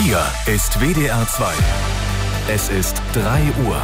Hier ist WDR 2. Es ist 3 Uhr.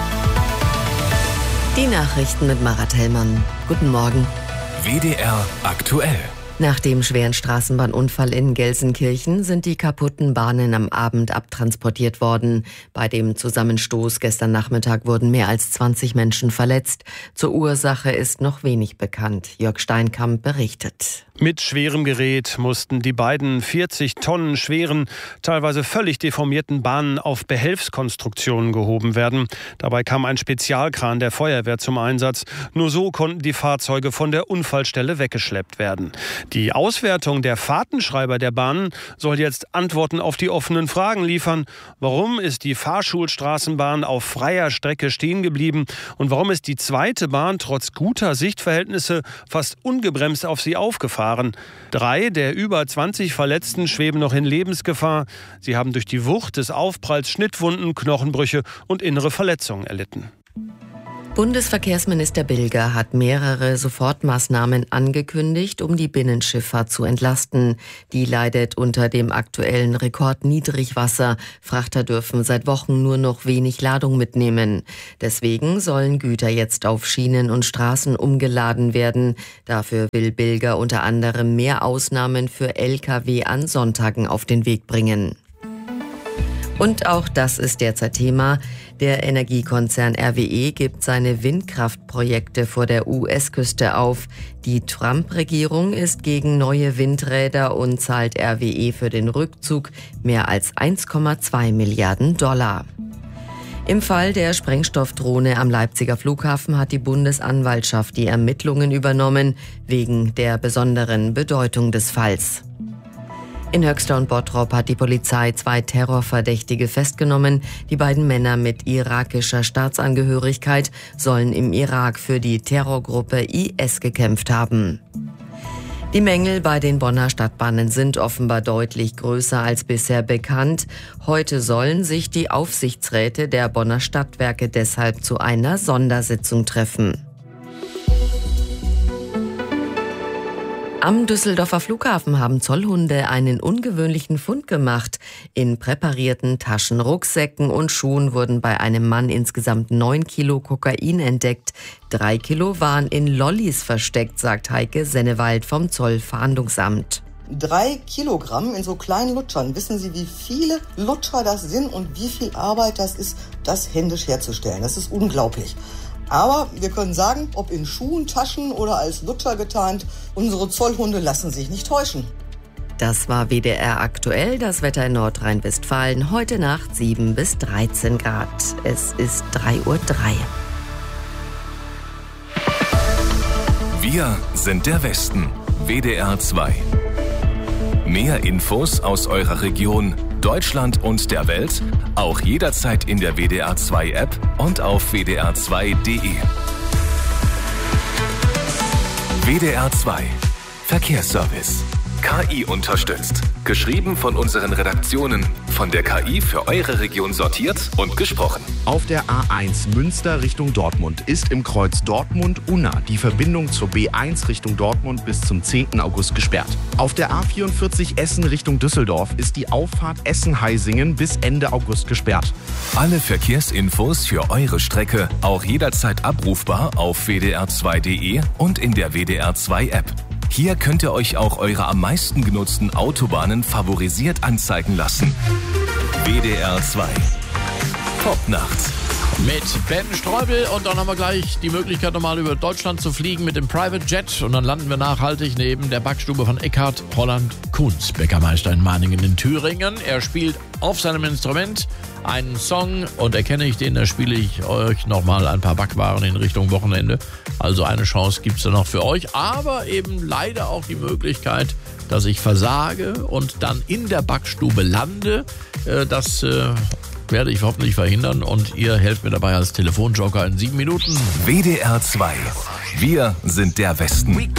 Die Nachrichten mit Marat Hellmann. Guten Morgen. WDR aktuell. Nach dem schweren Straßenbahnunfall in Gelsenkirchen sind die kaputten Bahnen am Abend abtransportiert worden. Bei dem Zusammenstoß gestern Nachmittag wurden mehr als 20 Menschen verletzt. Zur Ursache ist noch wenig bekannt. Jörg Steinkamp berichtet. Mit schwerem Gerät mussten die beiden 40 Tonnen schweren, teilweise völlig deformierten Bahnen auf Behelfskonstruktionen gehoben werden. Dabei kam ein Spezialkran der Feuerwehr zum Einsatz. Nur so konnten die Fahrzeuge von der Unfallstelle weggeschleppt werden. Die Auswertung der Fahrtenschreiber der Bahnen soll jetzt Antworten auf die offenen Fragen liefern. Warum ist die Fahrschulstraßenbahn auf freier Strecke stehen geblieben? Und warum ist die zweite Bahn trotz guter Sichtverhältnisse fast ungebremst auf sie aufgefahren? 3 der über 20 Verletzten schweben noch in Lebensgefahr. Sie haben durch die Wucht des Aufpralls Schnittwunden, Knochenbrüche und innere Verletzungen erlitten. Bundesverkehrsminister Bilger hat mehrere Sofortmaßnahmen angekündigt, um die Binnenschifffahrt zu entlasten. Die leidet unter dem aktuellen Rekordniedrigwasser. Frachter dürfen seit Wochen nur noch wenig Ladung mitnehmen. Deswegen sollen Güter jetzt auf Schienen und Straßen umgeladen werden. Dafür will Bilger unter anderem mehr Ausnahmen für Lkw an Sonntagen auf den Weg bringen. Und auch das ist derzeit Thema. Der Energiekonzern RWE gibt seine Windkraftprojekte vor der US-Küste auf. Die Trump-Regierung ist gegen neue Windräder und zahlt RWE für den Rückzug mehr als 1,2 Milliarden $. Im Fall der Sprengstoffdrohne am Leipziger Flughafen hat die Bundesanwaltschaft die Ermittlungen übernommen, wegen der besonderen Bedeutung des Falls. In Höxter und Bottrop hat die Polizei 2 Terrorverdächtige festgenommen. Die beiden Männer mit irakischer Staatsangehörigkeit sollen im Irak für die Terrorgruppe IS gekämpft haben. Die Mängel bei den Bonner Stadtbahnen sind offenbar deutlich größer als bisher bekannt. Heute sollen sich die Aufsichtsräte der Bonner Stadtwerke deshalb zu einer Sondersitzung treffen. Am Düsseldorfer Flughafen haben Zollhunde einen ungewöhnlichen Fund gemacht. In präparierten Taschen, Rucksäcken und Schuhen wurden bei einem Mann insgesamt 9 Kilo Kokain entdeckt. 3 Kilo waren in Lollis versteckt, sagt Heike Sennewald vom Zollfahndungsamt. 3 Kilogramm in so kleinen Lutschern. Wissen Sie, wie viele Lutscher das sind und wie viel Arbeit das ist, das händisch herzustellen? Das ist unglaublich. Aber wir können sagen, ob in Schuhen, Taschen oder als Lutscher getarnt, unsere Zollhunde lassen sich nicht täuschen. Das war WDR aktuell, das Wetter in Nordrhein-Westfalen. Heute Nacht 7 bis 13 Grad. Es ist 3:03 Uhr. Wir sind der Westen. WDR 2. Mehr Infos aus eurer Region, Deutschland und der Welt, auch jederzeit in der WDR 2 App und auf wdr2.de. WDR 2 Verkehrsservice. KI unterstützt. Geschrieben von unseren Redaktionen. Von der KI für eure Region sortiert und gesprochen. Auf der A1 Münster Richtung Dortmund ist im Kreuz Dortmund-Unna die Verbindung zur B1 Richtung Dortmund bis zum 10. August gesperrt. Auf der A44 Essen Richtung Düsseldorf ist die Auffahrt Essen-Heisingen bis Ende August gesperrt. Alle Verkehrsinfos für eure Strecke auch jederzeit abrufbar auf wdr2.de und in der WDR 2 App. Hier könnt ihr euch auch eure am meisten genutzten Autobahnen favorisiert anzeigen lassen. WDR 2. Top-Nacht. Mit Ben Streubel und dann haben wir gleich die Möglichkeit, nochmal über Deutschland zu fliegen mit dem Private Jet. Und dann landen wir nachhaltig neben der Backstube von Eckhard Holland Kunz, Bäckermeister in Mahningen in Thüringen. Er spielt auf seinem Instrument einen Song und erkenne ich den, da spiele ich euch nochmal ein paar Backwaren in Richtung Wochenende. Also eine Chance gibt es da noch für euch, aber eben leider auch die Möglichkeit, dass ich versage und dann in der Backstube lande. Das werde ich hoffentlich verhindern und ihr helft mir dabei als Telefonjoker in 7 Minuten. WDR 2. Wir sind der Westen.